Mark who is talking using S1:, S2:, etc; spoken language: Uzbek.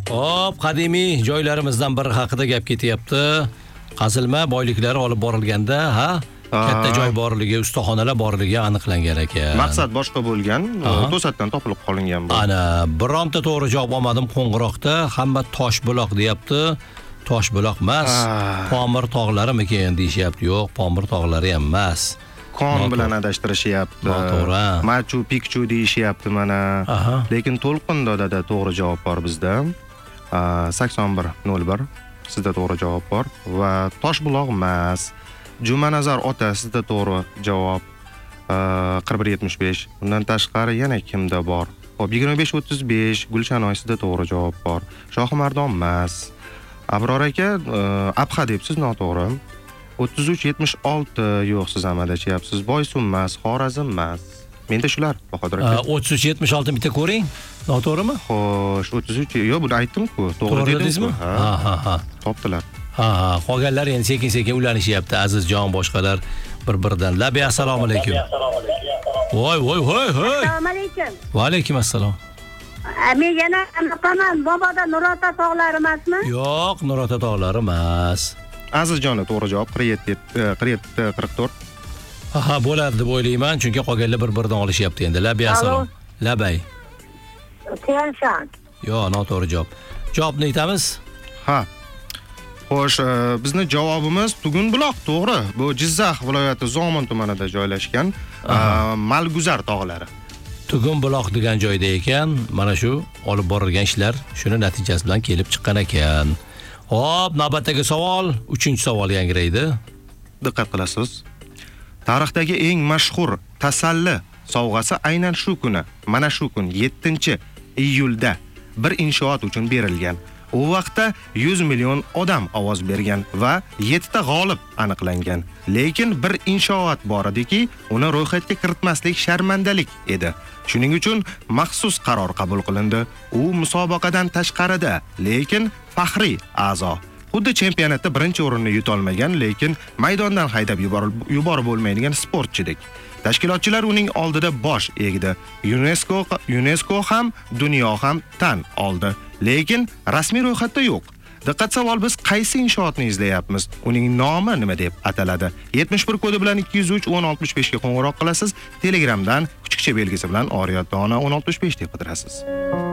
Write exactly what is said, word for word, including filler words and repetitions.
S1: Hop, qadimiy joylarimizdan biri haqida gap ketyapti. Qazilma boyliklari olib borilganda, ha? Katta joy borligi, ustaxonalar borligi aniqlangan ekan.
S2: Maqsad boshqa bo'lgan, to'satdan topilib qolingan bu.
S1: Ana, bironta to'g'ri javob olmadim qo'ng'iroqda. Hamma tosh buloq deyapti. Tosh buloq emas, Pomir tog'larimikin deyishyapti. Yo'q, Pomir tog'lari ham emas.
S2: Kon bilan adashtirishyapti.
S1: To'g'ri.
S2: Machu Picchu deyishyapti mana. Lekin to'lqinda dada to'g'ri javob bor bizda. sakson bir nol bir sizda to'g'ri javob bor va Toshbuloq emas. Jumanazar ota sizda to'g'ri javob qirq bir yetmish besh. Undan tashqari yana kimda bor? Xo'p, yigirma besh o'ttiz besh Gulshanoy sizda to'g'ri javob bor. Shohimardon emas. Abror aka Abha debsiz, noto'g'ri. o'ttiz uch yetmish olti yo'q, siz amadachyapsiz. Boysun emas, Xorazm emas. Menda shular, Bahodir aka.
S1: o'ttiz uch yetmish olti bitta ko'ring. Noto'g'rimi?
S2: Xo'sh, o'ttiz uch, yo'q, buni aytdim-ku.
S1: To'g'ri dedingizmi? Ha, ha, ha.
S2: Topdilar.
S1: Ha, ha, qolganlar endi sekin-sekin uhlanishyapti. Azizjon, boshqalar bir-biridan. Labi, assalomu alaykum. Voy, voy, voy, voy.
S3: Assalomu alaykum.
S1: Va alaykum assalom.
S3: Men yana anaqaman, Boboda Nurota tog'lari emasmi?
S1: Yo'q, Nurota tog'lari emas.
S2: Azizjonni to'g'ri javob qirq yetti qirq to'rt.
S1: Aha, bo'ladi deb o'ylayman, chunki qolganlar bir-biridan olishyapti endi. Labi, assalom. Labay.
S3: Tianshan.
S1: Yo'q, noto'g'ri javob. Javobni aytamiz?
S2: Ha. Xo'sh, bizni javobimiz Tugunbuloq, to'g'ri. Bu Jizzax viloyati Zomin tumanida joylashgan Malguzar tog'lari.
S1: Tugunbuloq degan joyda ekan, mana shu olib borilgan ishlar shuni natijasi bilan kelib chiqqan ekan. Hop, navbatdagi savol, uchinchi savol yangraydi.
S2: Diqqat qilasiz. Tarixdagi eng mashhur tasalli sovg'asi aynan shu kuni, mana shu kun yettinchi iyulda bir inshoot uchun berilgan. U vaqtda yuz million odam ovoz bergan va yetti ta g'olib aniqlangan. Lekin bir inshoot bor ediki, uni ro'yxatga kiritmaslik sharmandalik edi. Shuning uchun maxsus qaror qabul qilindi. U musobaqadan tashqarida, lekin faxriy a'zo. Xuddi chempionatda birinchi o'rinni yutolmagan, lekin maydondan haydab yuborib bo'lmaydigan sportchidek. Tashkilotchilar uning oldida bosh egdi. UNESCO UNESCO ham, dunyo ham tan oldi. Lekin rasmiy ro'yxatda yo'q. Diqqat, savol, biz qaysi inshootni izlayapmiz? Uning nomi nima deb ataladi? yetmish bir kodi bilan ikki yuz uch o'n oltmish besh ga qo'ng'iroq qilasiz. Telegramdan kuchukcha belgisi bilan Oriyat Dona o'n oltmish besh deb qidirasiz.